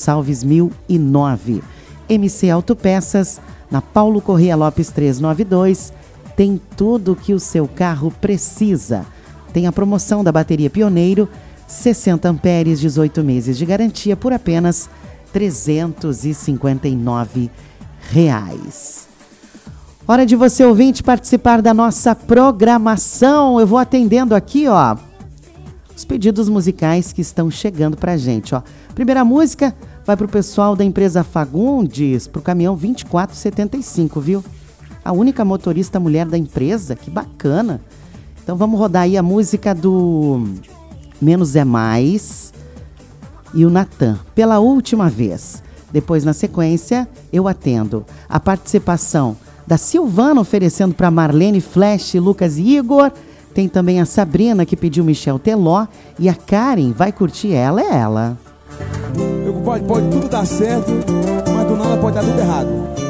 Gonçalves 1009. MC Autopeças, na Paulo Corrêa Lopes 392, tem tudo o que o seu carro precisa. Tem a promoção da bateria Pioneiro, 60 amperes, 18 meses de garantia por apenas R$ 359. Hora de você, ouvinte, participar da nossa programação. Eu vou atendendo aqui, ó, os pedidos musicais que estão chegando pra gente, ó. Primeira música vai pro pessoal da empresa Fagundes, pro caminhão 2475, viu? A única motorista mulher da empresa, que bacana. Então vamos rodar aí a música do Menos é Mais e o Natan, pela última vez. Depois, na sequência, eu atendo a participação da Silvana, oferecendo para Marlene, Flash, Lucas e Igor. Tem também a Sabrina, que pediu Michel Teló. E a Karen vai curtir Ela é Ela. Pode tudo dar certo, mas do nada pode dar tudo errado.